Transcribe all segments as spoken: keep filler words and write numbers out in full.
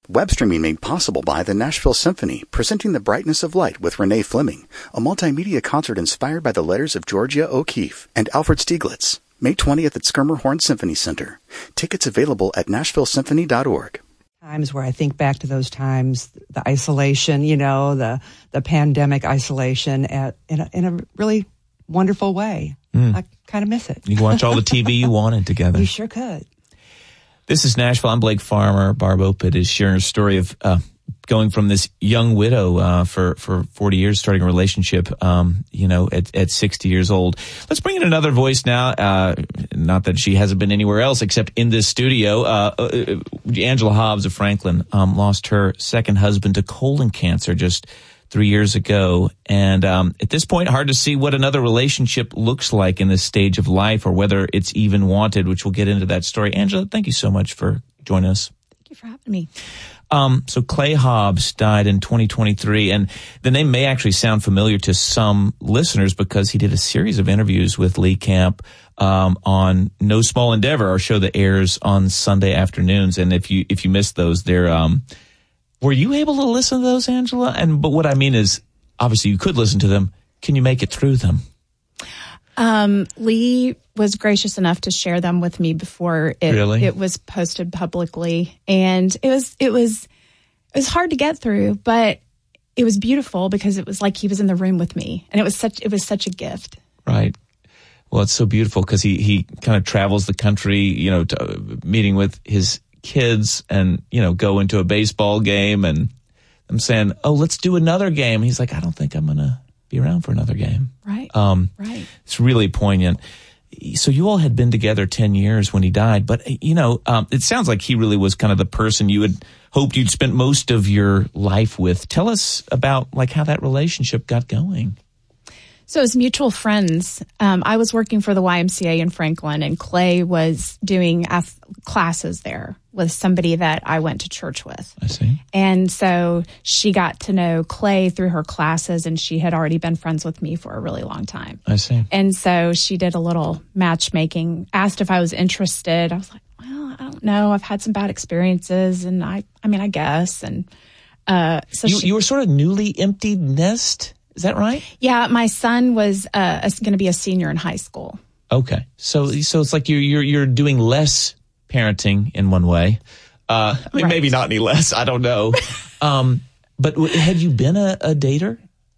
Web streaming made possible by the Nashville Symphony, presenting The Brightness of Light with Renee Fleming, a multimedia concert inspired by the letters of Georgia O'Keeffe and Alfred Stieglitz. May twentieth at Skirmerhorn Symphony Center. Tickets available at nashville symphony dot org. Times where I think back to those times, the isolation, you know, the the pandemic isolation at, in, a, in a really wonderful way. Mm. I kind of miss it. You can watch all the T V you wanted together. You sure could. This is Nashville. I'm Blake Farmer. Barb Opit is sharing a story of uh, going from this young widow uh, for, for forty years, starting a relationship, um, you know, at, at sixty years old. Let's bring in another voice now. Uh, not that she hasn't been anywhere else except in this studio. Uh, uh, Angela Hobbs of Franklin um, lost her second husband to colon cancer just three years ago. And um, at this point, hard to see what another relationship looks like in this stage of life or whether it's even wanted, which we'll get into that story. Angela, thank you so much for joining us. Thank you for having me. Um, so Clay Hobbs died in twenty twenty-three, and the name may actually sound familiar to some listeners because he did a series of interviews with Lee Camp um, on No Small Endeavor, our show that airs on Sunday afternoons. And if you if you missed those, they're um, were you able to listen to those, Angela? And but what I mean is, obviously, you could listen to them. Can you make it through them? Um, Lee was gracious enough to share them with me before it, really? it was posted publicly, and it was it was it was hard to get through, but it was beautiful because it was like he was in the room with me, and it was such it was such a gift. Right. Well, it's so beautiful because he he kind of travels the country, you know, to, uh, meeting with his kids, and you know, go into a baseball game, and I'm saying, "Oh, let's do another game." He's like, "I don't think I'm gonna be around for another game." Right. Um, right. It's really poignant. So you all had been together ten years when he died, but you know, um, it sounds like he really was kind of the person you had hoped you'd spent most of your life with. Tell us about like how that relationship got going. So as mutual friends, um, I was working for the Y M C A in Franklin, and Clay was doing ath- classes there with somebody that I went to church with. I see. And so she got to know Clay through her classes, and she had already been friends with me for a really long time. I see. And so she did a little matchmaking, asked if I was interested. I was like, well, I don't know. I've had some bad experiences, and I, I mean, I guess. And uh, so you, she, you were sort of newly emptied nest. Is that right? Yeah, my son was uh, going to be a senior in high school. Okay, so so it's like you're you're you're doing less parenting in one way. Uh, I mean, right. maybe not any less. I don't know. um, but w- had you been a, a dater?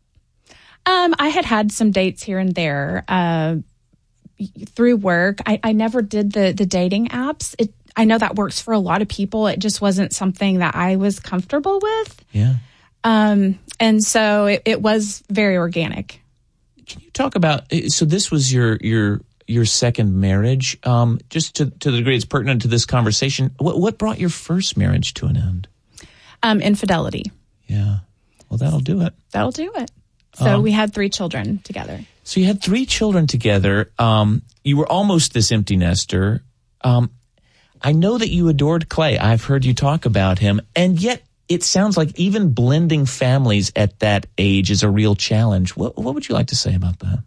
Um, I had had some dates here and there uh, through work. I, I never did the the dating apps. It I know that works for a lot of people. It just wasn't something that I was comfortable with. Yeah. Um, and so it, it was very organic. Can you talk about, so this was your, your, your second marriage, um, just to, to the degree it's pertinent to this conversation. What, what brought your first marriage to an end? Um, infidelity. Yeah. Well, that'll do it. That'll do it. So Um, we had three children together. So you had three children together. Um, you were almost this empty nester. Um, I know that you adored Clay. I've heard you talk about him, and yet it sounds like even blending families at that age is a real challenge. What, what would you like to say about that?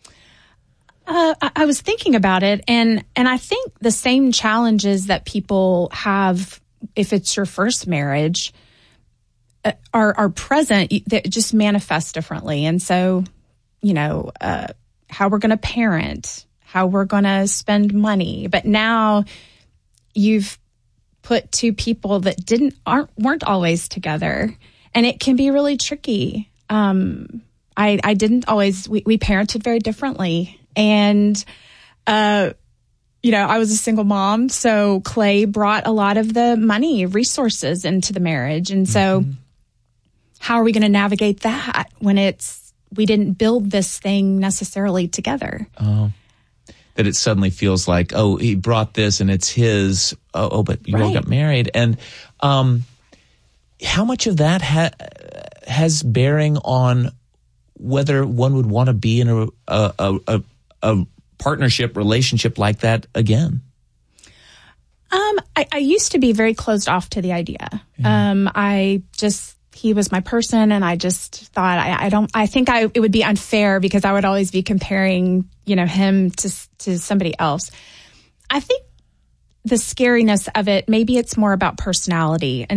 Uh, I, I was thinking about it, and and I think the same challenges that people have if it's your first marriage uh, are are present. That just manifest differently, and so you know uh, how we're going to parent, how we're going to spend money, but now you've put two people that didn't aren't weren't always together, and it can be really tricky. Um, I I didn't always we, we parented very differently, and uh, you know I was a single mom, so Clay brought a lot of the money resources into the marriage, and so mm-hmm. how are we going to navigate that when it's we didn't build this thing necessarily together? Oh. That it suddenly feels like, oh, he brought this and it's his. Oh, oh but you right. all got married. And um, how much of that ha- has bearing on whether one would want to be in a, a, a, a partnership relationship like that again? Um, I, I used to be very closed off to the idea. Yeah. Um, I just... He was my person, and I just thought I, I don't. I think I it would be unfair because I would always be comparing, you know, him to to somebody else. I think the scariness of it, maybe it's more about personality, and